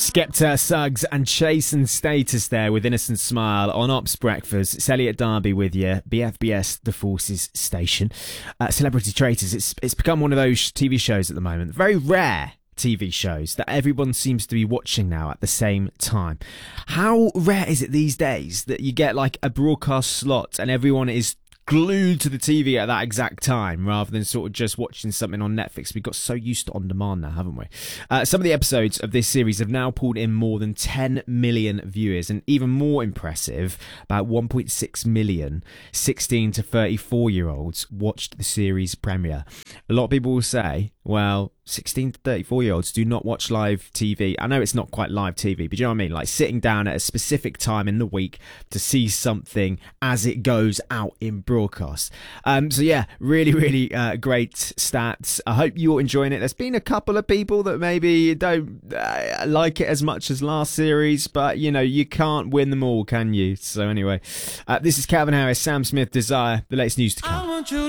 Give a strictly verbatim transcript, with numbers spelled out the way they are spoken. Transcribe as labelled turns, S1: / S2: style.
S1: Skepta, Suggs and Chase and Status there with Innocent Smile on Ops Breakfast. It's Elliot Darby with you, B F B S, The Forces station. Uh, Celebrity Traitors, it's, it's become one of those T V shows at the moment. Very rare T V shows that everyone seems to be watching now at the same time. How rare is it these days that you get like a broadcast slot and everyone is glued to the T V at that exact time rather than sort of just watching something on Netflix? We've got so used to on demand now, haven't we? Uh, some of the episodes of this series have now pulled in more than ten million viewers, and even more impressive, about one point six million sixteen to thirty-four year olds watched the series premiere. A lot of people will say, well, sixteen to thirty-four year olds do not watch live T V. I know it's not quite live T V, but you know what I mean? Like sitting down at a specific time in the week to see something as it goes out in broadcast. Um, so yeah, really, really uh, great stats. I hope you're enjoying it. There's been a couple of people that maybe don't uh, like it as much as last series, but you know, you can't win them all, can you? So anyway, uh, this is Calvin Harris, Sam Smith, Desire, the latest news to come.